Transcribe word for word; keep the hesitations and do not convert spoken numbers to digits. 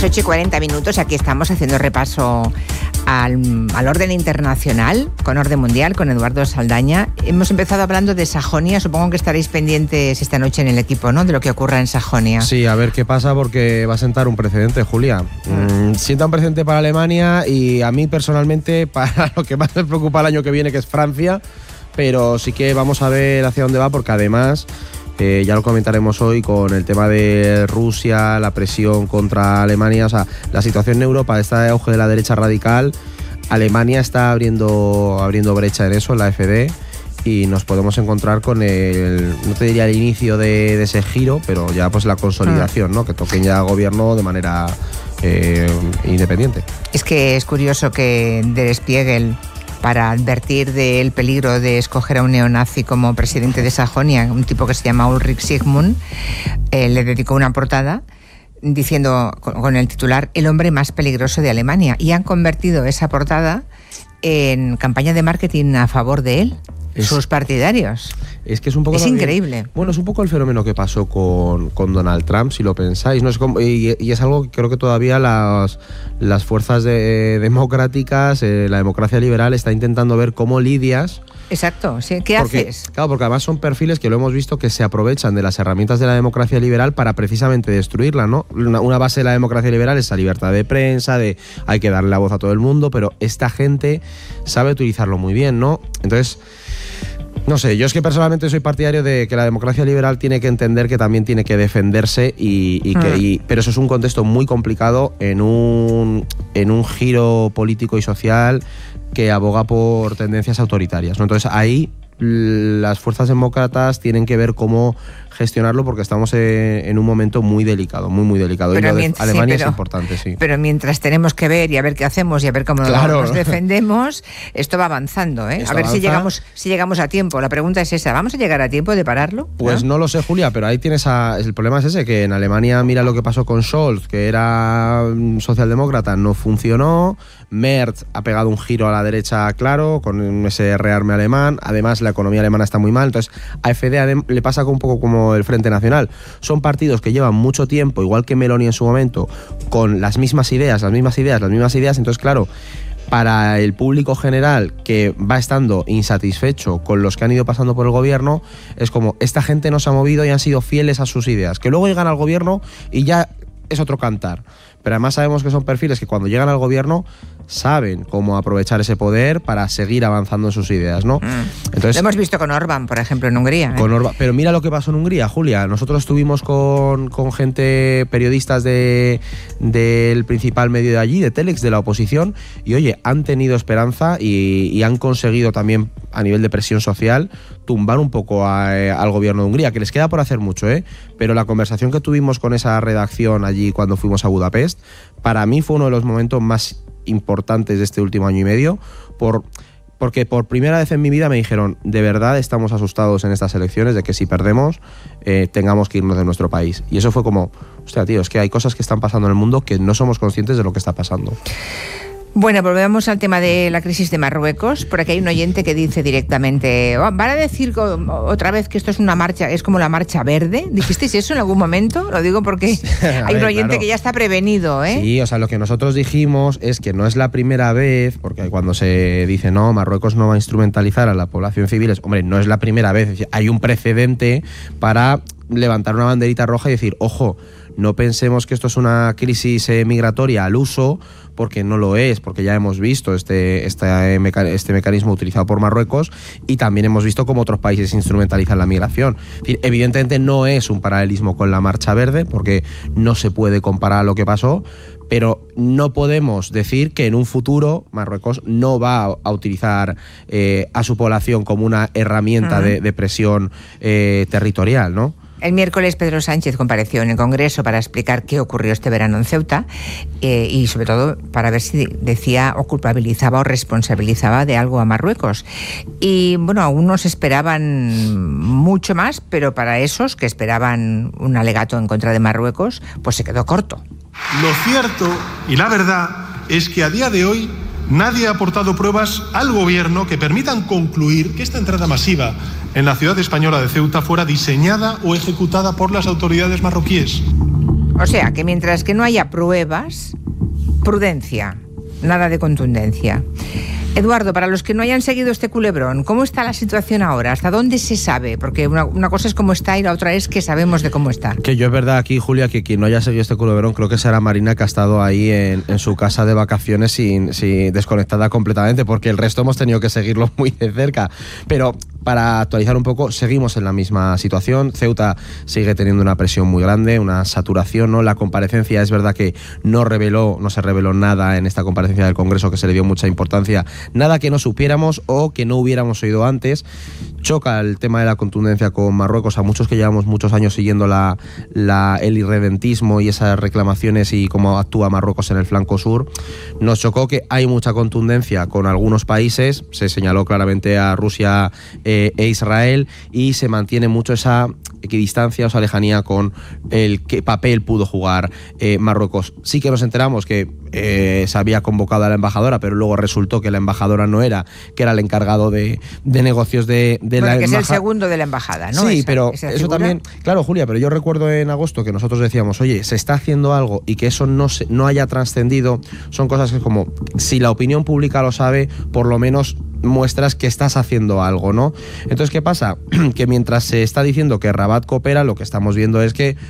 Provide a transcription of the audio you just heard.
Las ocho y cuarenta minutos, aquí estamos haciendo repaso al, al orden internacional, con orden mundial, con Eduardo Saldaña. Hemos empezado hablando de Sajonia, supongo que estaréis pendientes esta noche en el equipo, ¿no?, de lo que ocurra en Sajonia. Sí, a ver qué pasa, porque va a sentar un precedente, Julia. Mm, sienta un precedente para Alemania y a mí personalmente para lo que más me preocupa el año que viene, que es Francia, pero sí que vamos a ver hacia dónde va, porque además... Eh, ya lo comentaremos hoy con el tema de Rusia, la presión contra Alemania, o sea, la situación en Europa, este auge de la derecha radical. Alemania está abriendo, abriendo brecha en eso, en la A F D, y nos podemos encontrar con el, no te diría el inicio de, de ese giro, pero ya pues la consolidación, ¿no? Que toquen ya gobierno de manera eh, independiente. Es que es curioso que Der Spiegel, para advertir del peligro de escoger a un neonazi como presidente de Sajonia, un tipo que se llama Ulrich Sigmund, eh, le dedicó una portada diciendo con el titular "El hombre más peligroso de Alemania", y han convertido esa portada en campaña de marketing a favor de él. Es, sus partidarios. Es que es un poco... Es también, increíble. Bueno, es un poco el fenómeno que pasó con, con Donald Trump, si lo pensáis. No es como, y, y es algo que creo que todavía las, las fuerzas de, democráticas, eh, la democracia liberal, está intentando ver cómo lidias. Exacto, sí. ¿Qué porque, haces? Claro, porque además son perfiles que lo hemos visto que se aprovechan de las herramientas de la democracia liberal para precisamente destruirla, ¿no? Una, una base de la democracia liberal es la libertad de prensa, de hay que darle la voz a todo el mundo, pero esta gente sabe utilizarlo muy bien, ¿no? Entonces... No sé, yo es que personalmente soy partidario de que la democracia liberal tiene que entender que también tiene que defenderse, y, y que, y, pero eso es un contexto muy complicado en un, en un giro político y social que aboga por tendencias autoritarias, ¿no? Entonces ahí las fuerzas demócratas tienen que ver cómo gestionarlo, porque estamos en un momento muy delicado, muy muy delicado. Pero y lo de mientras, Alemania sí, pero, es importante, sí. Pero mientras tenemos que ver y a ver qué hacemos y a ver cómo claro. nos defendemos, esto va avanzando, ¿eh? Esto a ver avanza. si llegamos si llegamos a tiempo. La pregunta es esa, ¿vamos a llegar a tiempo de pararlo? Pues no, no lo sé, Julia, pero ahí tienes a, el problema es ese, que en Alemania mira lo que pasó con Scholz, que era socialdemócrata, no funcionó. Merz ha pegado un giro a la derecha claro, con ese rearme alemán. Además, la economía alemana está muy mal. Entonces, a A F D le pasa un poco como el Frente Nacional. Son partidos que llevan mucho tiempo, igual que Meloni en su momento, con las mismas ideas, las mismas ideas, las mismas ideas. Entonces, claro, para el público general que va estando insatisfecho con los que han ido pasando por el gobierno, es como, esta gente no se ha movido y han sido fieles a sus ideas. Que luego llegan al gobierno y ya es otro cantar. Pero además sabemos que son perfiles que cuando llegan al gobierno saben cómo aprovechar ese poder para seguir avanzando en sus ideas, ¿no? Mm. Entonces, lo hemos visto con Orbán, por ejemplo, en Hungría. ¿eh? Con Orbán, pero mira lo que pasó en Hungría, Julia. Nosotros estuvimos con, con gente, periodistas de, del principal medio de allí, de Telex, de la oposición, y oye, han tenido esperanza y, y han conseguido también, a nivel de presión social, tumbar un poco a, eh, al gobierno de Hungría, que les queda por hacer mucho, ¿eh? Pero la conversación que tuvimos con esa redacción allí cuando fuimos a Budapest, para mí fue uno de los momentos más importantes de este último año y medio, por, porque por primera vez en mi vida me dijeron, de verdad estamos asustados en estas elecciones de que si perdemos eh, tengamos que irnos de nuestro país. Y eso fue como, hostia, tío, es que hay cosas que están pasando en el mundo que no somos conscientes de lo que está pasando. Bueno, volvemos al tema de la crisis de Marruecos. Por aquí hay un oyente que dice directamente, oh, ¿van a decir otra vez que esto es una marcha, es como la marcha verde? ¿Dijisteis eso en algún momento? Lo digo porque hay un oyente claro. que ya está prevenido, ¿eh? Sí, o sea, lo que nosotros dijimos es que no es la primera vez, porque cuando se dice, no, Marruecos no va a instrumentalizar a la población civil, es, hombre, no es la primera vez, es decir, hay un precedente para levantar una banderita roja y decir, ojo, no pensemos que esto es una crisis eh, migratoria al uso, porque no lo es, porque ya hemos visto este, este, meca este mecanismo utilizado por Marruecos, y también hemos visto cómo otros países instrumentalizan la migración. Es decir, evidentemente no es un paralelismo con la Marcha Verde, porque no se puede comparar a lo que pasó, pero no podemos decir que en un futuro Marruecos no va a, a utilizar eh, a su población como una herramienta uh-huh. de, de presión eh, territorial, ¿no? El miércoles Pedro Sánchez compareció en el Congreso para explicar qué ocurrió este verano en Ceuta eh, y sobre todo para ver si decía o culpabilizaba o responsabilizaba de algo a Marruecos. Y bueno, algunos esperaban mucho más, pero para esos que esperaban un alegato en contra de Marruecos, pues se quedó corto. Lo cierto y la verdad es que a día de hoy nadie ha aportado pruebas al gobierno que permitan concluir que esta entrada masiva en la ciudad española de Ceuta fuera diseñada o ejecutada por las autoridades marroquíes. O sea, que mientras que no haya pruebas, prudencia, nada de contundencia. Eduardo, para los que no hayan seguido este culebrón, ¿cómo está la situación ahora? ¿Hasta dónde se sabe? Porque una, una cosa es cómo está y la otra es que sabemos de cómo está. Que yo es verdad aquí, Julia, que quien no haya seguido este culebrón, creo que será Marina, que ha estado ahí en, en su casa de vacaciones sin, sin desconectada completamente, porque el resto hemos tenido que seguirlo muy de cerca. Pero para actualizar un poco, seguimos en la misma situación. Ceuta sigue teniendo una presión muy grande, una saturación, ¿no? La comparecencia es verdad que no reveló, no se reveló nada en esta comparecencia del Congreso que se le dio mucha importancia, nada que no supiéramos o que no hubiéramos oído antes. Choca el tema de la contundencia con Marruecos, a muchos que llevamos muchos años siguiendo la, la, el irredentismo y esas reclamaciones y cómo actúa Marruecos en el flanco sur. Nos chocó que hay mucha contundencia con algunos países, se señaló claramente a Rusia eh, e Israel, y se mantiene mucho esa equidistancia o esa lejanía con el qué papel pudo jugar eh, Marruecos. Sí que nos enteramos que eh, se había convocado a la embajadora, pero luego resultó que la embajadora no era, que era el encargado de, de negocios de, de bueno, la que embajada. Es el segundo de la embajada, ¿no? Sí, esa, pero esa eso también, claro, Julia, pero yo recuerdo en agosto que nosotros decíamos, oye, se está haciendo algo y que eso no, se, no haya trascendido, son cosas que como, si la opinión pública lo sabe, por lo menos muestras que estás haciendo algo, ¿no? Entonces, ¿qué pasa? Que mientras se está diciendo que Rabat coopera, lo que estamos viendo es que